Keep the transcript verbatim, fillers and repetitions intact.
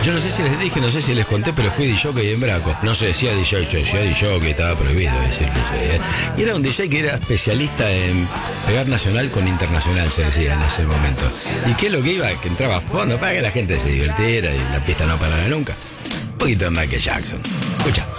Yo no sé si les dije, no sé si les conté, pero fui D J en Braco. No se decía D J, se decía D J, estaba prohibido decir D J. ¿eh? Y era un D J que era especialista en pegar nacional con internacional, se decía en ese momento. ¿Y qué es lo que iba? Que entraba a fondo para que la gente se divirtiera y la fiesta no parara nunca. Un poquito de Michael Jackson. Escucha.